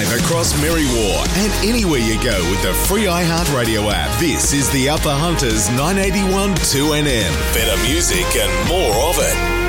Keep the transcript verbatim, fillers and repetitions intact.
across Merriwa and anywhere you go with the free iHeartRadio app. This is the Upper Hunters nine eighty-one two N M. Better music and more of it.